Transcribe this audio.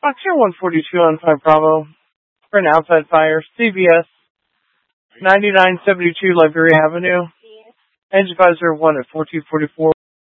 Foxtrot 142 on 5 Bravo. For an outside fire, CVS 9972 Liberia Avenue. Engine visor 1 at 1444.